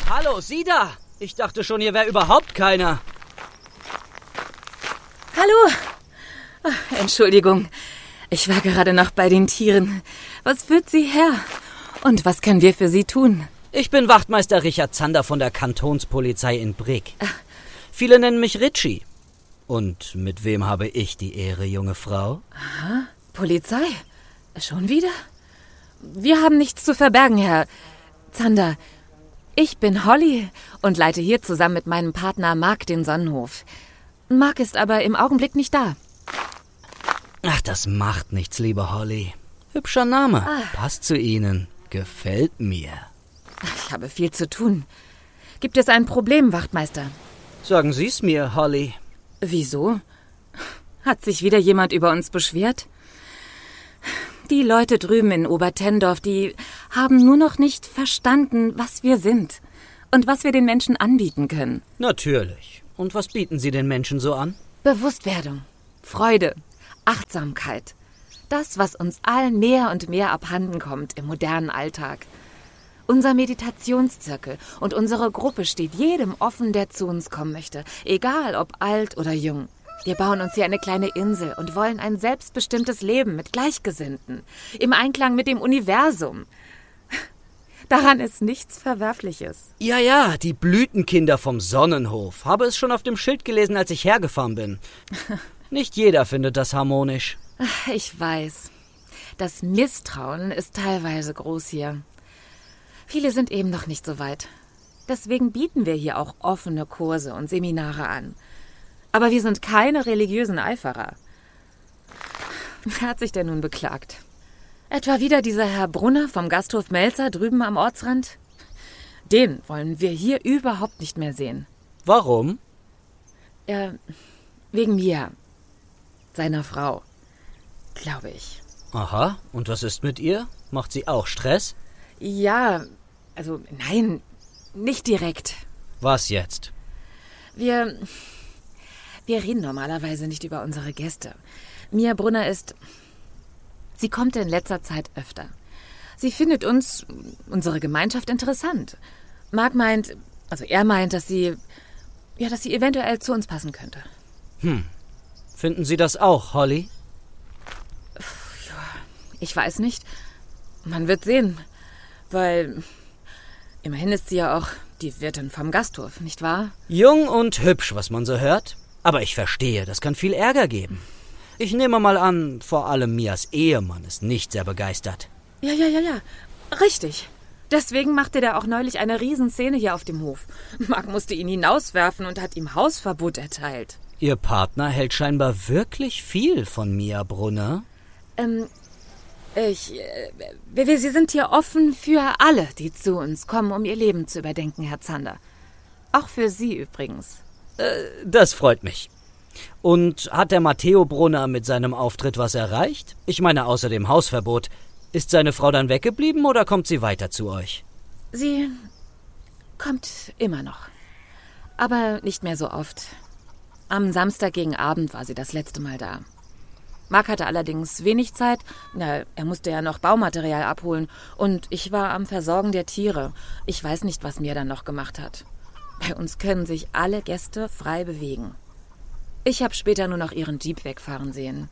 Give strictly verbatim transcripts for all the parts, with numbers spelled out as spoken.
Hallo, Sie da! Ich dachte schon, hier wäre überhaupt keiner. Hallo! Ach, Entschuldigung, ich war gerade noch bei den Tieren. Was führt Sie her? Und was können wir für Sie tun? Ich bin Wachtmeister Richard Zander von der Kantonspolizei in Brig. Viele nennen mich Ritchie. Und mit wem habe ich die Ehre, junge Frau? Aha, Polizei? Schon wieder? Wir haben nichts zu verbergen, Herr Zander. Ich bin Holly und leite hier zusammen mit meinem Partner Mark den Sonnenhof. Mark ist aber im Augenblick nicht da. Ach, das macht nichts, liebe Holly. Hübscher Name. Ah. Passt zu Ihnen. Gefällt mir. Ich habe viel zu tun. Gibt es ein Problem, Wachtmeister? Sagen Sie es mir, Holly. Wieso? Hat sich wieder jemand über uns beschwert? Die Leute drüben in Obertendorf, die haben nur noch nicht verstanden, was wir sind und was wir den Menschen anbieten können. Natürlich. Und was bieten Sie den Menschen so an? Bewusstwerdung, Freude, Achtsamkeit. Das, was uns allen mehr und mehr abhanden kommt im modernen Alltag. Unser Meditationszirkel und unsere Gruppe steht jedem offen, der zu uns kommen möchte, egal ob alt oder jung. Wir bauen uns hier eine kleine Insel und wollen ein selbstbestimmtes Leben mit Gleichgesinnten, im Einklang mit dem Universum. Daran ist nichts Verwerfliches. Ja, ja, die Blütenkinder vom Sonnenhof. Habe es schon auf dem Schild gelesen, als ich hergefahren bin. Nicht jeder findet das harmonisch. Ich weiß. Das Misstrauen ist teilweise groß hier. Viele sind eben noch nicht so weit. Deswegen bieten wir hier auch offene Kurse und Seminare an. Aber wir sind keine religiösen Eiferer. Wer hat sich denn nun beklagt? Etwa wieder dieser Herr Brunner vom Gasthof Melzer drüben am Ortsrand? Den wollen wir hier überhaupt nicht mehr sehen. Warum? Ja, wegen mir. Seiner Frau. Glaube ich. Aha, und was ist mit ihr? Macht sie auch Stress? Ja, also nein, nicht direkt. Was jetzt? Wir... Wir reden normalerweise nicht über unsere Gäste. Mia Brunner ist... Sie kommt in letzter Zeit öfter. Sie findet uns, unsere Gemeinschaft, interessant. Mark meint, also er meint, dass sie... Ja, dass sie eventuell zu uns passen könnte. Hm. Finden Sie das auch, Holly? Ja, ich weiß nicht. Man wird sehen. Weil... Immerhin ist sie ja auch die Wirtin vom Gasthof, nicht wahr? Jung und hübsch, was man so hört. Aber ich verstehe, das kann viel Ärger geben. Ich nehme mal an, vor allem Mias Ehemann ist nicht sehr begeistert. Ja, ja, ja, ja. Richtig. Deswegen machte der auch neulich eine Riesenszene hier auf dem Hof. Mark musste ihn hinauswerfen und hat ihm Hausverbot erteilt. Ihr Partner hält scheinbar wirklich viel von Mia Brunner. Ähm, ich... Äh, wir, wir, Sie sind hier offen für alle, die zu uns kommen, um ihr Leben zu überdenken, Herr Zander. Auch für Sie übrigens. Das freut mich. Und hat der Matteo Brunner mit seinem Auftritt was erreicht? Ich meine, außer dem Hausverbot. Ist seine Frau dann weggeblieben oder kommt sie weiter zu euch? Sie kommt immer noch. Aber nicht mehr so oft. Am Samstag gegen Abend war sie das letzte Mal da. Mark hatte allerdings wenig Zeit. Na, er musste ja noch Baumaterial abholen. Und ich war am Versorgen der Tiere. Ich weiß nicht, was Mia dann noch gemacht hat. Bei uns können sich alle Gäste frei bewegen. Ich habe später nur noch ihren Jeep wegfahren sehen.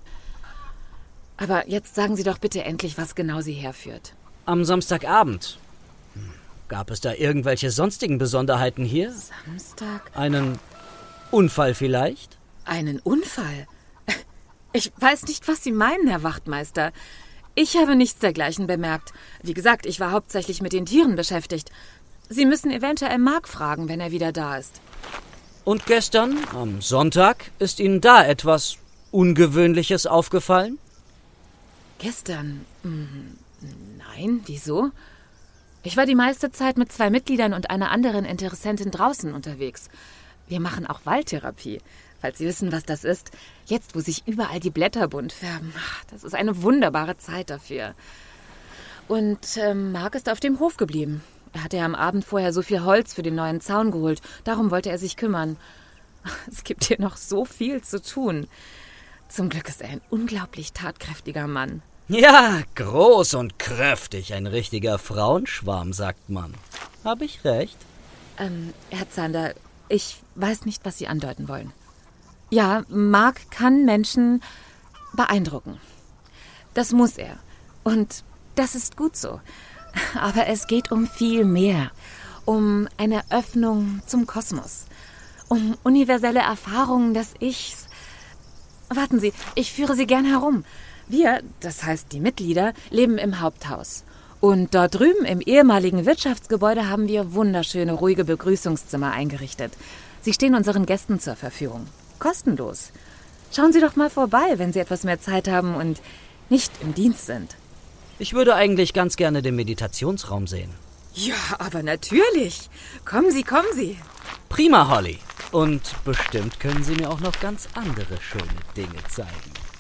Aber jetzt sagen Sie doch bitte endlich, was genau Sie herführt. Am Samstagabend. Gab es da irgendwelche sonstigen Besonderheiten hier? Samstag? Einen Unfall vielleicht? Einen Unfall? Ich weiß nicht, was Sie meinen, Herr Wachtmeister. Ich habe nichts dergleichen bemerkt. Wie gesagt, ich war hauptsächlich mit den Tieren beschäftigt. Sie müssen eventuell Mark fragen, wenn er wieder da ist. Und gestern, am Sonntag, ist Ihnen da etwas Ungewöhnliches aufgefallen? Gestern? Hm, nein, wieso? Ich war die meiste Zeit mit zwei Mitgliedern und einer anderen Interessentin draußen unterwegs. Wir machen auch Waldtherapie, falls Sie wissen, was das ist. Jetzt, wo sich überall die Blätter bunt färben. Das ist eine wunderbare Zeit dafür. Und ähm, Mark ist auf dem Hof geblieben. Er hatte ja am Abend vorher so viel Holz für den neuen Zaun geholt. Darum wollte er sich kümmern. Es gibt hier noch so viel zu tun. Zum Glück ist er ein unglaublich tatkräftiger Mann. Ja, groß und kräftig. Ein richtiger Frauenschwarm, sagt man. Habe ich recht? Ähm, Herr Zander, ich weiß nicht, was Sie andeuten wollen. Ja, Mark kann Menschen beeindrucken. Das muss er. Und das ist gut so. Aber es geht um viel mehr. Um eine Öffnung zum Kosmos. Um universelle Erfahrungen des Ichs. Warten Sie, ich führe Sie gern herum. Wir, das heißt die Mitglieder, leben im Haupthaus. Und dort drüben im ehemaligen Wirtschaftsgebäude haben wir wunderschöne, ruhige Begrüßungszimmer eingerichtet. Sie stehen unseren Gästen zur Verfügung. Kostenlos. Schauen Sie doch mal vorbei, wenn Sie etwas mehr Zeit haben und nicht im Dienst sind. Ich würde eigentlich ganz gerne den Meditationsraum sehen. Ja, aber natürlich. Kommen Sie, kommen Sie. Prima, Holly. Und bestimmt können Sie mir auch noch ganz andere schöne Dinge zeigen.